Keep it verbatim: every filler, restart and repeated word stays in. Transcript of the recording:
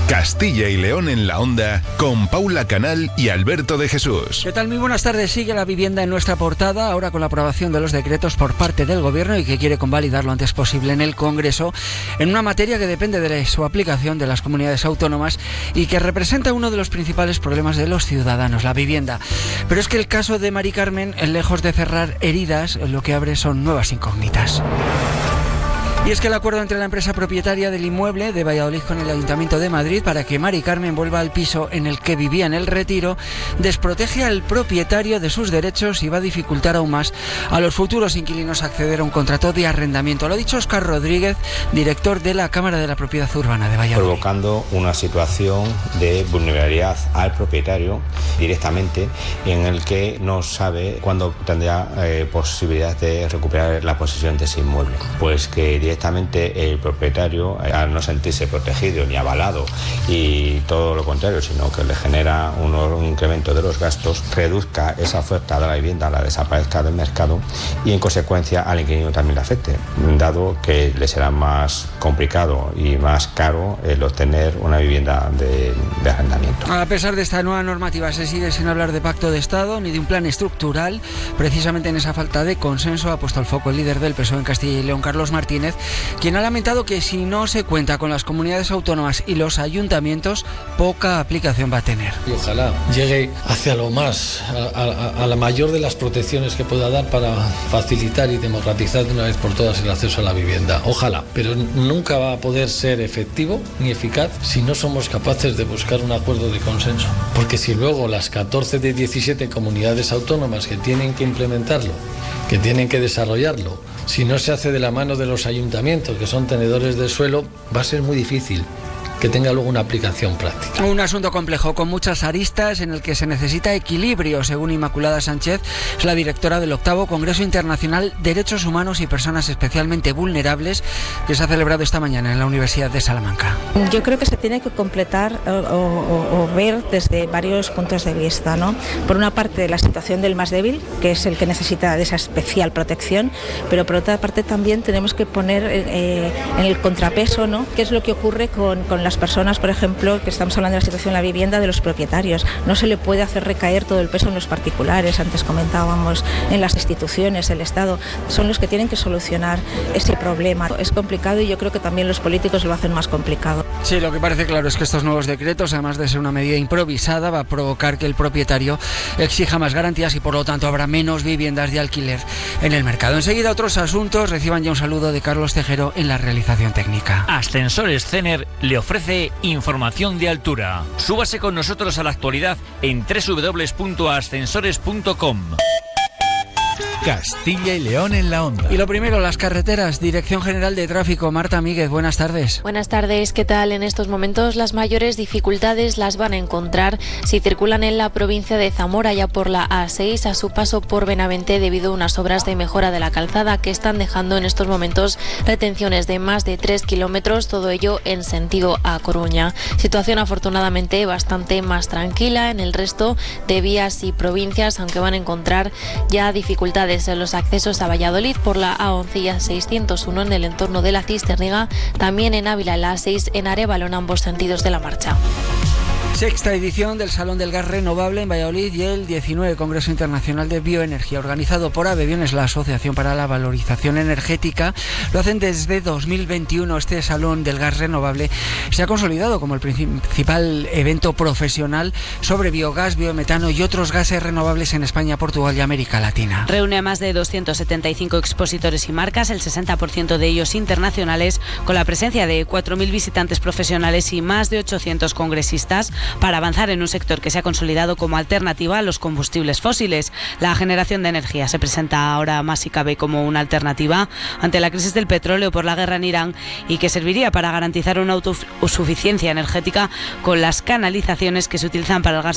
Castilla y León en la Onda, con Paula Canal y Alberto de Jesús. ¿Qué tal? Muy buenas tardes. Sigue la vivienda en nuestra portada, ahora con la aprobación de los decretos por parte del Gobierno y que quiere convalidar lo antes posible en el Congreso, en una materia que depende de su aplicación de las comunidades autónomas y que representa uno de los principales problemas de los ciudadanos, la vivienda. Pero es que el caso de Mari Carmen, lejos de cerrar heridas, lo que abre son nuevas incógnitas. Y es que el acuerdo entre la empresa propietaria del inmueble de Valladolid con el Ayuntamiento de Madrid para que Mari Carmen vuelva al piso en el que vivía en el Retiro desprotege al propietario de sus derechos y va a dificultar aún más a los futuros inquilinos acceder a un contrato de arrendamiento. Lo ha dicho Óscar Rodríguez, director de la Cámara de la Propiedad Urbana de Valladolid. Provocando una situación de vulnerabilidad al propietario directamente, en el que no sabe cuándo tendrá eh, posibilidad de recuperar la posesión de ese inmueble. Pues que directamente Directamente el propietario, al no sentirse protegido ni avalado y todo lo contrario, sino que le genera un, un incremento de los gastos, reduzca esa oferta de la vivienda, la desaparezca del mercado y en consecuencia al inquilino también le afecte, dado que le será más complicado y más caro el obtener una vivienda de, de arrendamiento. A pesar de esta nueva normativa se sigue sin hablar de pacto de Estado ni de un plan estructural. Precisamente en esa falta de consenso ha puesto el foco el líder del P S O E en Castilla y León, Carlos Martínez, quien ha lamentado que si no se cuenta con las comunidades autónomas y los ayuntamientos, poca aplicación va a tener. Y ojalá llegue hacia lo más, a, a, a la mayor de las protecciones que pueda dar para facilitar y democratizar de una vez por todas el acceso a la vivienda. Ojalá, pero nunca va a poder ser efectivo ni eficaz si no somos capaces de buscar un acuerdo de consenso. Porque si luego las catorce de diecisiete comunidades autónomas que tienen que implementarlo, que tienen que desarrollarlo, si no se hace de la mano de los ayuntamientos, que son tenedores de suelo, va a ser muy difícil que tenga luego una aplicación práctica. Un asunto complejo con muchas aristas en el que se necesita equilibrio, según Inmaculada Sánchez, es la directora del octavo Congreso Internacional Derechos Humanos y Personas Especialmente Vulnerables, que se ha celebrado esta mañana en la Universidad de Salamanca. Yo creo que se tiene que completar o, o, o ver desde varios puntos de vista, ¿no? Por una parte, la situación del más débil, que es el que necesita de esa especial protección, pero por otra parte también tenemos que poner eh, en el contrapeso, ¿no?, qué es lo que ocurre con, con las personas, por ejemplo, que estamos hablando de la situación de la vivienda de los propietarios. No se le puede hacer recaer todo el peso en los particulares, antes comentábamos, en las instituciones, el Estado. Son los que tienen que solucionar ese problema. Es complicado y yo creo que también los políticos lo hacen más complicado. Sí, lo que parece claro es que estos nuevos decretos, además de ser una medida improvisada, va a provocar que el propietario exija más garantías y por lo tanto habrá menos viviendas de alquiler en el mercado. Enseguida otros asuntos. Reciban ya un saludo de Carlos Tejero en la realización técnica. Ascensores Cener le ofrece información de altura. Súbase con nosotros a la actualidad en doble u doble u doble u punto ascensores punto com. Castilla y León en la Onda. Y lo primero, las carreteras. Dirección General de Tráfico, Marta Míguez, buenas tardes. Buenas tardes, ¿qué tal? En estos momentos las mayores dificultades las van a encontrar si circulan en la provincia de Zamora, ya por la A seis, a su paso por Benavente, debido a unas obras de mejora de la calzada que están dejando en estos momentos retenciones de más de tres kilómetros, todo ello en sentido a Coruña. Situación afortunadamente bastante más tranquila en el resto de vías y provincias, aunque van a encontrar ya dificultades en los accesos a Valladolid por la A once y A seiscientos uno en el entorno de la Cisterniga, también en Ávila la A seis en Arévalo en ambos sentidos de la marcha. Sexta edición del Salón del Gas Renovable en Valladolid y el diecinueve Congreso Internacional de Bioenergía, organizado por Avebiones, la Asociación para la Valorización Energética. Lo hacen desde dos mil veintiuno. Este Salón del Gas Renovable se ha consolidado como el principal evento profesional sobre biogás, biometano y otros gases renovables en España, Portugal y América Latina. Reúne a más de doscientos setenta y cinco expositores y marcas, el sesenta por ciento de ellos internacionales, con la presencia de cuatro mil visitantes profesionales y más de ochocientos congresistas, para avanzar en un sector que se ha consolidado como alternativa a los combustibles fósiles. La generación de energía se presenta ahora más si cabe como una alternativa ante la crisis del petróleo por la guerra en Irán y que serviría para garantizar una autosuficiencia energética con las canalizaciones que se utilizan para el gas